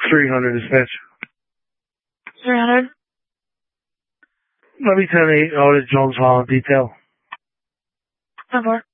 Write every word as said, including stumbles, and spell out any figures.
three hundred dispatch. three hundred? Let me tell you, oh, this Jones Hall detail. ten four.